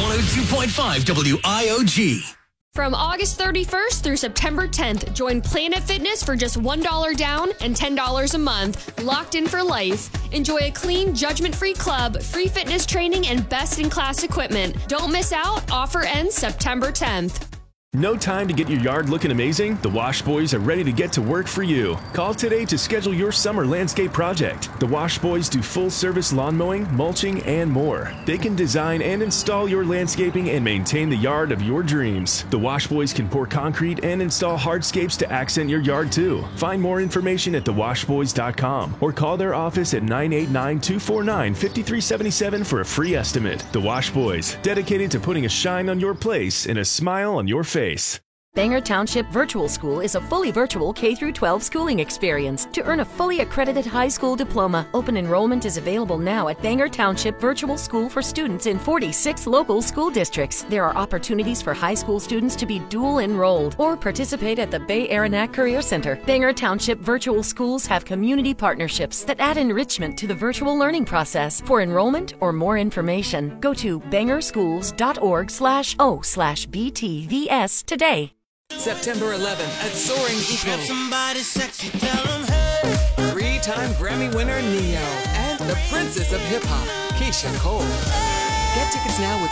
102.5 WIOG. From August 31st through September 10th, join Planet Fitness for just $1 down and $10 a month. Locked in for life. Enjoy a clean, judgment-free club, free fitness training, and best-in-class equipment. Don't miss out. Offer ends September 10th. No time to get your yard looking amazing? The Wash Boys are ready to get to work for you. Call today to schedule your summer landscape project. The Wash Boys do full-service lawn mowing, mulching, and more. They can design and install your landscaping and maintain the yard of your dreams. The Wash Boys can pour concrete and install hardscapes to accent your yard too. Find more information at thewashboys.com or call their office at 989-249-5377 for a free estimate. The Wash Boys, dedicated to putting a shine on your place and a smile on your face. Bangor Township Virtual School is a fully virtual K-12 schooling experience. To earn a fully accredited high school diploma, open enrollment is available now at Bangor Township Virtual School for students in 46 local school districts. There are opportunities for high school students to be dual enrolled or participate at the Bay Aranac Career Center. Bangor Township Virtual Schools have community partnerships that add enrichment to the virtual learning process. For enrollment or more information, go to bangorschools.org/o/BTVS today. September 11th at Soaring Eagle. Somebody sexy, tell them hey. 3-time Grammy winner Neo and the Princess of Hip Hop, Keisha Cole. Get tickets now with